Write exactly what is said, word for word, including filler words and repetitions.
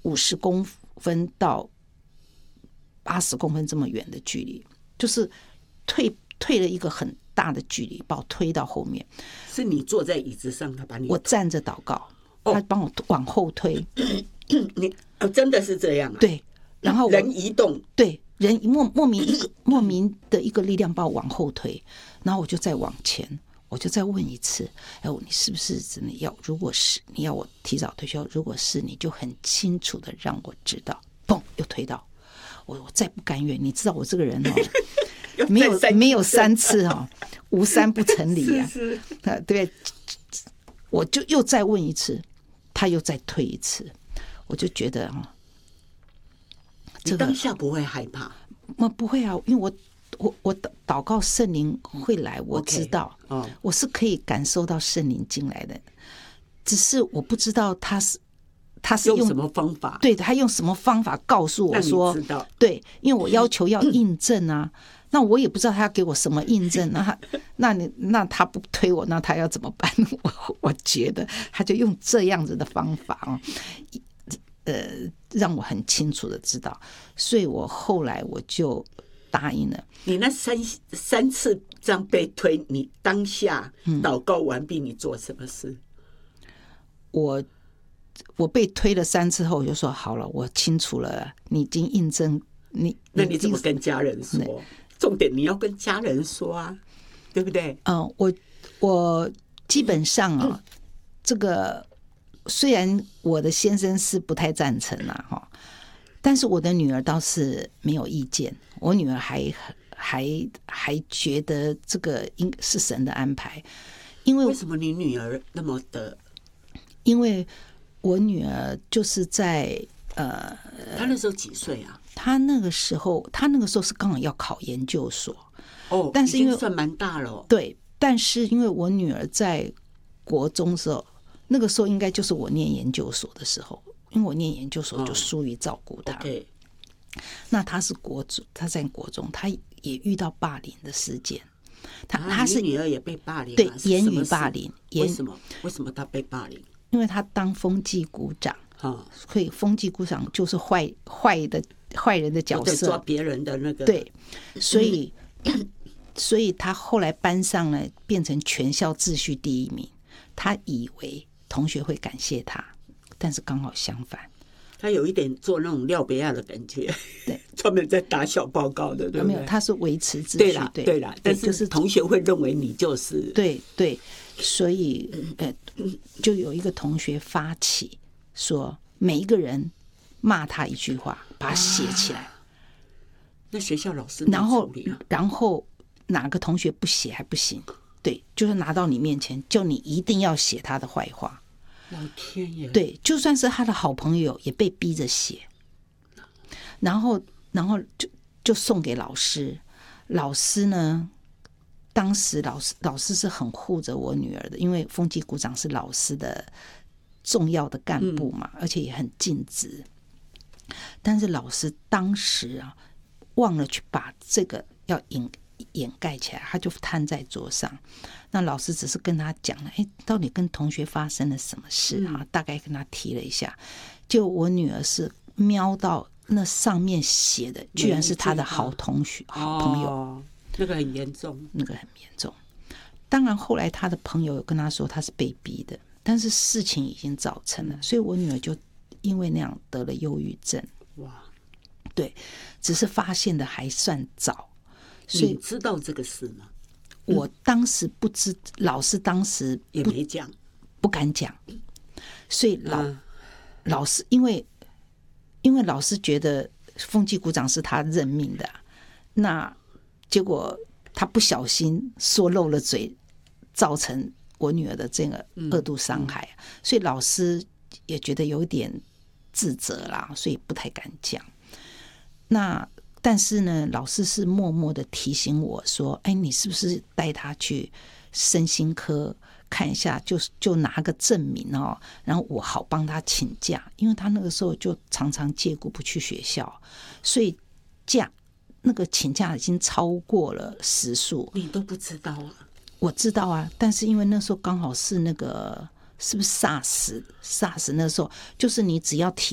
五十公分到八十公分这么远的距离，就是退退了一个很大的距离，把我推到后面。 是你坐在椅子上，他把你我站着祷告，他帮我往后推。 你、哦、真的是这样啊？ 对，然后人移动， 对人莫莫名一个莫名的一个力量把我往后推，然后我就再往前，我就再问一次，哎，你是不是真的要？如果是你要我提早退休，如果是你就很清楚的让我知道，砰，又推到我，我再不甘愿。你知道我这个人哦。没有没有三次哦，无三不成礼啊！ 是是啊，对，我就又再问一次，他又再退一次，我就觉得啊， 这个、你当下不会害怕？ 我不会啊，因为我我我祷告圣灵会来，我知道， okay, 哦、 我是可以感受到圣灵进来的，只是我不知道他是。他是 用, 用什么方法？ 对，他用什么方法告诉我说？对，因为我要求要印证啊，那我也不知道他要给我什么印证。那他，那你那他不推我，那他要怎么办？我我觉得他就用这样子的方法啊，呃，让我很清楚的知道，所以我后来我就答应了。 你那三三次这样被推，你当下祷告完毕，你做什么事？嗯、 我。我被推了三次后，我就说好了，我清楚了，你已经印证你。 那你怎么跟家人说？重点你要跟家人说啊，对不对？ 嗯，我我基本上啊、哦，这个虽然我的先生是不太赞成啦哈，但是我的女儿倒是没有意见。我女儿还还还觉得这个应是神的安排，因为为什么你女儿那么的？ 因为。我女儿就是在呃， 她那时候几岁啊？ 她那个时候，她那个时候是刚好要考研究所哦， 但是因为已经算蛮大了、哦。 对，但是因为我女儿在国中的时候，那个时候应该就是我念研究所的时候，因为我念研究所就疏于照顾她。 哦 okay、 那她是国中，她在国中，她也遇到霸凌的事件。她、 啊、 她是你女儿也被霸凌、啊， 对，言语霸凌。 为什么？为什么她被霸凌？ 因为他当风纪股长，所以风纪股长就是坏坏的坏人的角色， 抓别人的那个。 对，所以所以他后来班上呢变成全校秩序第一名，他以为同学会感谢他，但是刚好相反， 他有一点做那种廖别亚的感觉， 对， 专门在打小报告的，对不对？ 没有，他是维持秩序， 对啦， 对对啦，但是同学会认为你就是对对。所以，呃，就有一个同学发起说，每一个人骂他一句话，把它写起来。啊、 那学校老师、啊、 然后，然后哪个同学不写还不行？对，就是拿到你面前，就你一定要写他的坏话。 老天爷！ 对，就算是他的好朋友，也被逼着写。然后，然后就就送给老师，老师呢？当时老师老师是很护着我女儿的，因为风纪股长是老师的重要的干部嘛，嗯、而且也很尽职。但是老师当时啊，忘了去把这个要掩掩盖起来，他就摊在桌上。那老师只是跟他讲了，哎，到底跟同学发生了什么事啊？嗯、大概跟他提了一下。就我女儿是瞄到那上面写的，居然是他的好同学、好朋友。 哦，那个很严重， 那个很严重。当然，后来他的朋友有跟他说他是被逼的，但是事情已经造成了，所以我女儿就因为那样得了忧郁症。 哇， 对，只是发现的还算早。所以你知道这个事吗？ 我当时不知，老师当时也没讲， 不敢讲，所以老、 嗯、 老师因为因为老师觉得风纪股长是他任命的、啊，那。结果他不小心说漏了嘴，造成我女儿的这个二度伤害，嗯嗯、所以老师也觉得有点自责啦，所以不太敢讲。那但是呢，老师是默默的提醒我说：“哎，你是不是带他去身心科看一下，就就拿个证明哦，然后我好帮他请假，因为他那个时候就常常借故不去学校，所以假。”那个请假已经超过了时数， 你都不知道啊？ 我知道啊，但是因为那时候刚好是那个是不是 SARS SARS 那时候，就是你只要提